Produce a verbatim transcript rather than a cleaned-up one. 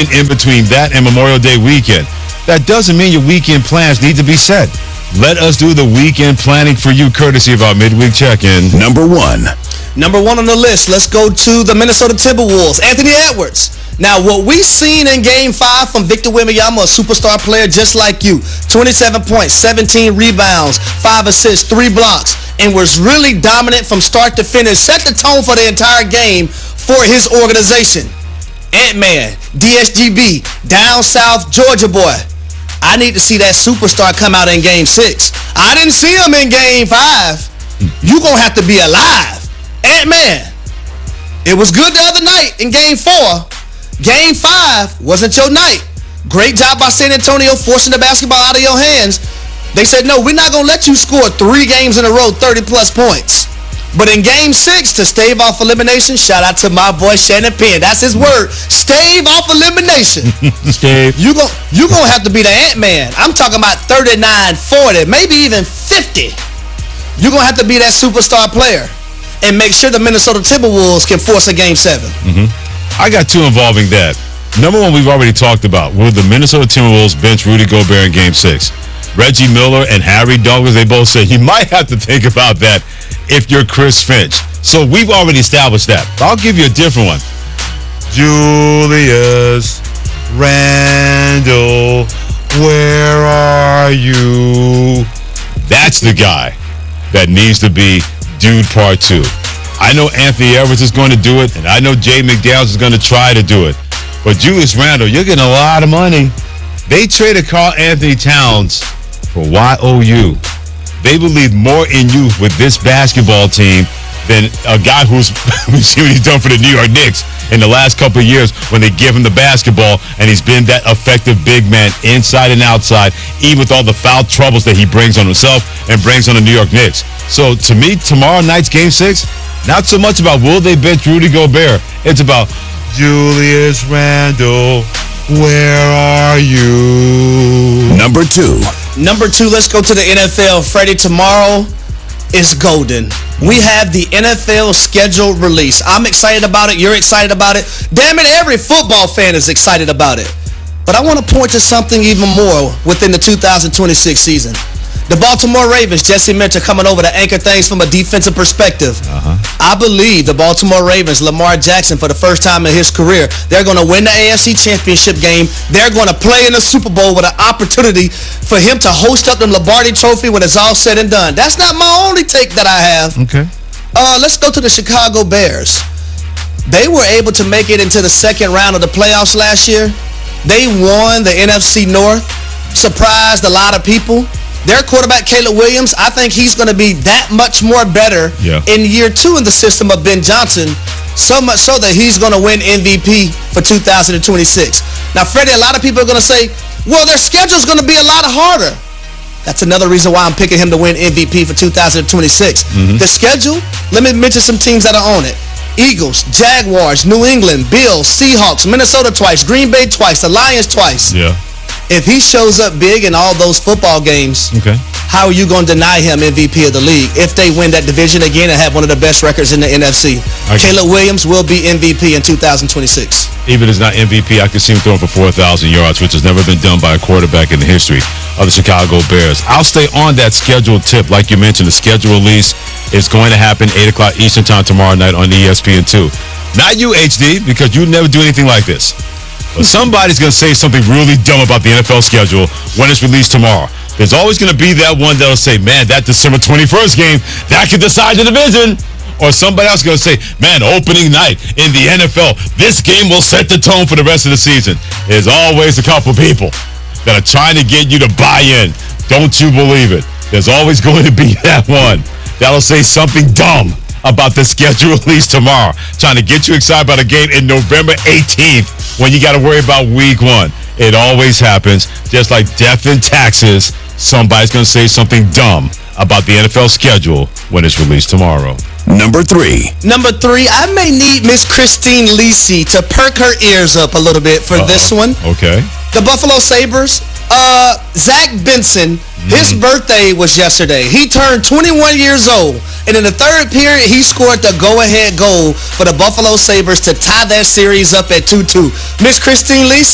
weekend in between that and Memorial Day weekend. That doesn't mean your weekend plans need to be set. Let us do the weekend planning for you, courtesy of our midweek check-in. Number one. Number one on the list, let's go to the Minnesota Timberwolves. Anthony Edwards. Now, what we seen in Game five from Victor Wembanyama, a superstar player just like you, twenty-seven points, seventeen rebounds, five assists, three blocks, and was really dominant from start to finish, set the tone for the entire game for his organization. Ant-Man, D S G B, down south Georgia boy. I need to see that superstar come out in Game six. I didn't see him in Game five. You gonna have to be alive. Ant-Man. It was good the other night in Game four. Game five wasn't your night. Great job by San Antonio forcing the basketball out of your hands. They said, no, we're not going to let you score three games in a row, thirty-plus points. But in Game six, to stave off elimination, shout out to my boy Shannon Penn. That's his word. Stave off elimination. Stave. You're going you gonna have to be the Ant-Man. I'm talking about thirty-nine, forty, maybe even fifty. You're going to have to be that superstar player and make sure the Minnesota Timberwolves can force a Game seven. Mm-hmm. I got two involving that. Number one, we've already talked about. Will the Minnesota Timberwolves bench Rudy Gobert in Game six? Reggie Miller and Harry Douglas, they both said you might have to think about that if you're Chris Finch. So we've already established that. I'll give you a different one. Julius Randle, where are you? That's the guy that needs to be dude part two. I know Anthony Edwards is going to do it, and I know Jay McDaniels is going to try to do it. But Julius Randle, you're getting a lot of money. They traded Karl Anthony Towns for Y O U. They believe more in you with this basketball team than a guy who's we see what he's done for the New York Knicks in the last couple of years when they give him the basketball, and he's been that effective big man inside and outside, even with all the foul troubles that he brings on himself and brings on the New York Knicks. So to me, tomorrow night's Game six, not so much about will they bench Rudy Gobert. It's about Julius Randle, where are you? Number two. Number two, let's go to the N F L. Freddie, tomorrow is golden. We have the N F L schedule release. I'm excited about it. You're excited about it. Damn it, every football fan is excited about it. But I want to point to something even more within the two thousand twenty-six season. The Baltimore Ravens, Jesse Minter coming over to anchor things from a defensive perspective. Uh-huh. I believe the Baltimore Ravens, Lamar Jackson, for the first time in his career, they're going to win the A F C Championship game. They're going to play in the Super Bowl with an opportunity for him to host up the Lombardi Trophy when it's all said and done. That's not my only take that I have. Okay. Uh, let's go to the Chicago Bears. They were able to make it into the second round of the playoffs last year. They won the N F C North, surprised a lot of people. Their quarterback, Caleb Williams, I think he's going to be that much more better yeah. in year two in the system of Ben Johnson, so much so that he's going to win M V P for two thousand twenty-six. Now, Freddie, a lot of people are going to say, well, their schedule's going to be a lot harder. That's another reason why I'm picking him to win M V P for two thousand twenty-six. Mm-hmm. The schedule, let me mention some teams that are on it. Eagles, Jaguars, New England, Bills, Seahawks, Minnesota twice, Green Bay twice, the Lions twice. Yeah. If he shows up big in all those football games, okay, how are you going to deny him M V P of the league if they win that division again and have one of the best records in the N F C? Caleb Williams will be M V P in two thousand twenty-six. Even if it's not M V P, I can see him throwing for four thousand yards, which has never been done by a quarterback in the history of the Chicago Bears. I'll stay on that schedule tip. Like you mentioned, the schedule release is going to happen eight o'clock Eastern time tomorrow night on E S P N two. Not you, H D, because you never do anything like this. But somebody's going to say something really dumb about the N F L schedule when it's released tomorrow. There's always going to be that one that'll say, man, that December twenty-first game, that could decide the division. Or somebody else is going to say, man, opening night in the N F L, this game will set the tone for the rest of the season. There's always a couple people that are trying to get you to buy in. Don't you believe it? There's always going to be that one that'll say something dumb about the schedule release tomorrow, trying to get you excited about a game in November eighteenth when you got to worry about week one. It always happens. Just like death and taxes, somebody's going to say something dumb about the N F L schedule when it's released tomorrow. Number three. Number three, I may need Miss Christine Lisi to perk her ears up a little bit for Uh-oh. this one. Okay. The Buffalo Sabres, uh, Zach Benson, mm. his birthday was yesterday. He turned twenty-one years old. And in the third period, he scored the go-ahead goal for the Buffalo Sabres to tie that series up at two two. Miss Christine Lisi,